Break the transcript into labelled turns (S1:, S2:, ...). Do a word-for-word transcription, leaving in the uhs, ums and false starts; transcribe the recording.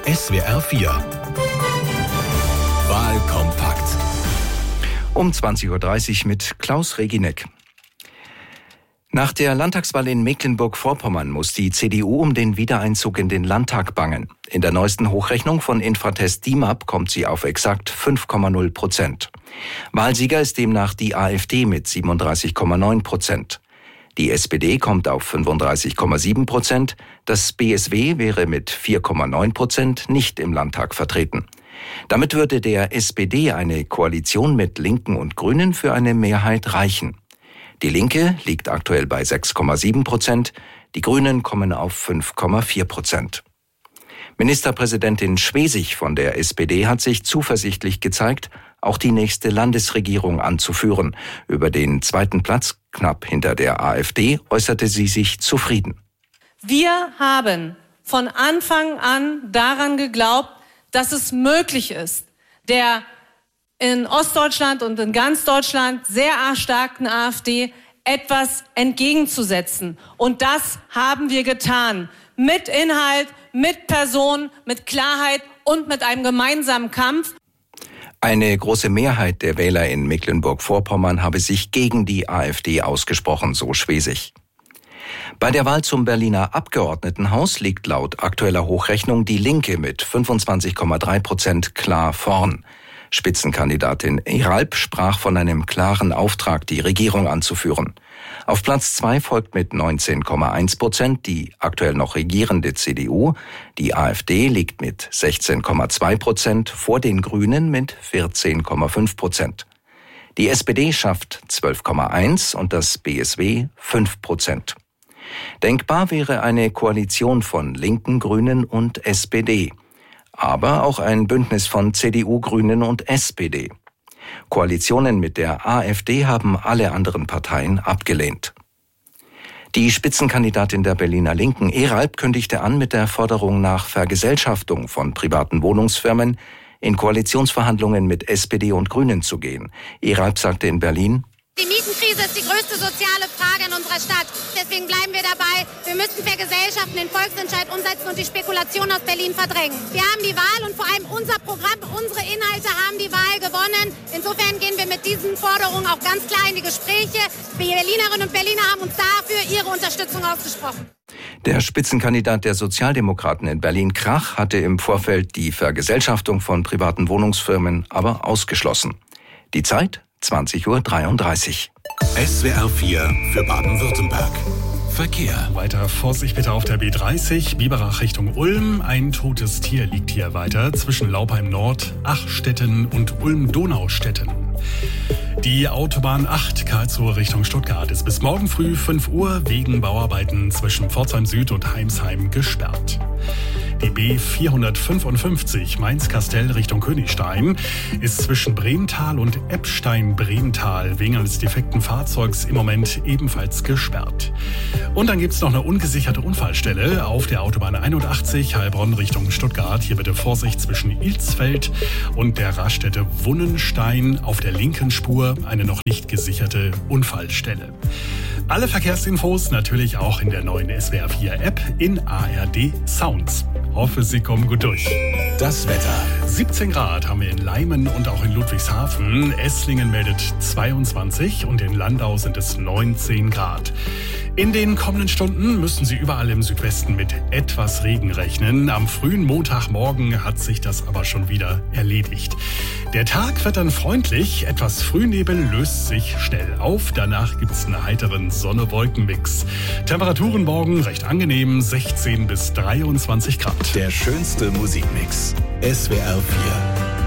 S1: S W R vier Wahlkompakt.
S2: Um zwanzig Uhr dreißig mit Klaus Regineck. Nach der Landtagswahl in Mecklenburg-Vorpommern muss die C D U um den Wiedereinzug in den Landtag bangen. In der neuesten Hochrechnung von Infratest D I M A P kommt sie auf exakt fünf Komma null Prozent. Wahlsieger ist demnach die AfD mit siebenunddreißig Komma neun Prozent. Die S P D kommt auf fünfunddreißig Komma sieben Prozent. Das B S W wäre mit vier Komma neun Prozent nicht im Landtag vertreten. Damit würde der S P D eine Koalition mit Linken und Grünen für eine Mehrheit reichen. Die Linke liegt aktuell bei sechs Komma sieben Prozent, die Grünen kommen auf fünf Komma vier Prozent. Ministerpräsidentin Schwesig von der S P D hat sich zuversichtlich gezeigt, auch die nächste Landesregierung anzuführen. Über den zweiten Platz, knapp hinter der AfD, äußerte sie sich zufrieden.
S3: Wir haben von Anfang an daran geglaubt, dass es möglich ist, der in Ostdeutschland und in ganz Deutschland sehr erstarkten AfD etwas entgegenzusetzen. Und das haben wir getan. Mit Inhalt, mit Person, mit Klarheit und mit einem gemeinsamen Kampf.
S2: Eine große Mehrheit der Wähler in Mecklenburg-Vorpommern habe sich gegen die AfD ausgesprochen, so Schwesig. Bei der Wahl zum Berliner Abgeordnetenhaus liegt laut aktueller Hochrechnung die Linke mit fünfundzwanzig Komma drei Prozent klar vorn. Spitzenkandidatin Eralp sprach von einem klaren Auftrag, die Regierung anzuführen. Auf Platz zwei folgt mit neunzehn Komma eins Prozent die aktuell noch regierende C D U. Die AfD liegt mit sechzehn Komma zwei Prozent vor den Grünen mit vierzehn Komma fünf Prozent. Die S P D schafft zwölf Komma eins und das B S W fünf Prozent. Denkbar wäre eine Koalition von Linken, Grünen und S P D. Aber auch ein Bündnis von C D U, Grünen und S P D. Koalitionen mit der AfD haben alle anderen Parteien abgelehnt. Die Spitzenkandidatin der Berliner Linken, Eralp, kündigte an, mit der Forderung nach Vergesellschaftung von privaten Wohnungsfirmen in Koalitionsverhandlungen mit S P D und Grünen zu gehen. Eralp sagte in Berlin:
S4: Die Mietenkrise ist die größte soziale Frage in unserer Stadt. Deswegen bleiben wir dabei. Wir müssen vergesellschaften, den Volksentscheid umsetzen und die Spekulation aus Berlin verdrängen. Wir haben die Wahl und vor allem unser Programm, unsere Inhalte haben die Wahl gewonnen. Insofern gehen wir mit diesen Forderungen auch ganz klar in die Gespräche. Die Berlinerinnen und Berliner haben uns dafür ihre Unterstützung ausgesprochen.
S2: Der Spitzenkandidat der Sozialdemokraten in Berlin, Krach, hatte im Vorfeld die Vergesellschaftung von privaten Wohnungsfirmen aber ausgeschlossen. Die Zeit zwanzig Uhr dreiunddreißig.
S1: S W R vier für Baden-Württemberg. Verkehr.
S5: Weiter Vorsicht bitte auf der B dreißig, Biberach Richtung Ulm. Ein totes Tier liegt hier weiter zwischen Laupheim Nord, Achstetten und Ulm-Donaustetten. Die Autobahn acht Karlsruhe Richtung Stuttgart ist bis morgen früh fünf Uhr wegen Bauarbeiten zwischen Pforzheim Süd und Heimsheim gesperrt. Die B vierhundertfünfundfünfzig Mainz-Kastell Richtung Königstein ist zwischen Bremental und Eppstein-Bremental wegen eines defekten Fahrzeugs im Moment ebenfalls gesperrt. Und dann gibt es noch eine ungesicherte Unfallstelle auf der Autobahn einundachtzig Heilbronn Richtung Stuttgart. Hier bitte Vorsicht zwischen Ilsfeld und der Raststätte Wunnenstein auf der linken Spur, eine noch nicht gesicherte Unfallstelle. Alle Verkehrsinfos natürlich auch in der neuen S W R vier App in A R D Sounds. Hoffe, Sie kommen gut durch.
S1: Das Wetter.
S5: siebzehn Grad haben wir in Leimen und auch in Ludwigshafen. Esslingen meldet zweiundzwanzig und in Landau sind es neunzehn Grad. In den kommenden Stunden müssen Sie überall im Südwesten mit etwas Regen rechnen. Am frühen Montagmorgen hat sich das aber schon wieder erledigt. Der Tag wird dann freundlich, etwas Frühnebel löst sich schnell auf. Danach gibt es einen heiteren Sonne-Wolken-Mix. Temperaturen morgen recht angenehm, sechzehn bis dreiundzwanzig Grad.
S1: Der schönste Musikmix. S W R vier.